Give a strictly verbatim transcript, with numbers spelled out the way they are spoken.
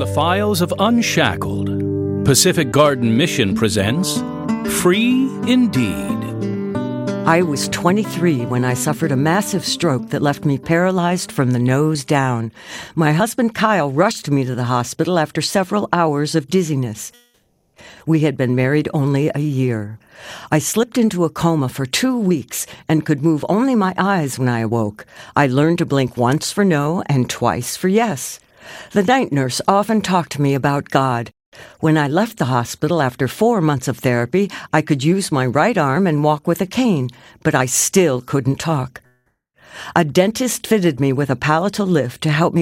Files of Unshackled, Pacific Garden Mission presents Free Indeed. I was twenty-three when I suffered a massive stroke that left me paralyzed from the nose down. My husband Kyle rushed me to the hospital after several hours of dizziness. We had been married only a year. I slipped into a coma for two weeks and could move only my eyes when I awoke. I learned to blink once for no and twice for yes. The night nurse often talked to me about God. When I left the hospital after four months of therapy, I could use my right arm and walk with a cane, but I still couldn't talk. A dentist fitted me with a palatal lift to help me